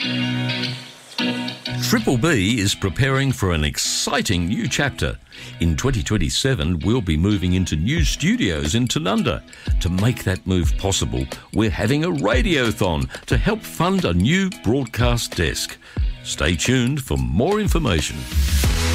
Triple B is preparing for an exciting new chapter. In 2027, we'll be moving into new studios in Tanunda. To make that move possible, we're having a radiothon to help fund a new broadcast desk. Stay tuned for more information.